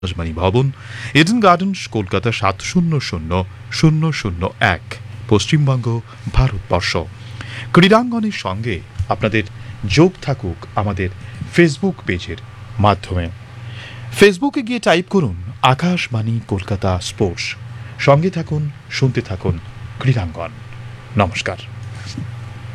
আকাশবাণী ভবন, Eden gardens, Kolkata ৭০০০০১, Paschimbanga, Bharatvarsha. ক্রীড়াঙ্গনের সঙ্গে আপনাদের যোগ থাকুক আমাদের ফেসবুক পেজের মাধ্যমে। ফেসবুকে গিয়ে টাইপ করুন আকাশবাণী কলকাতা স্পোর্টস। সঙ্গে থাকুন, শুনতে থাকুন ক্রীড়াঙ্গন। নমস্কার।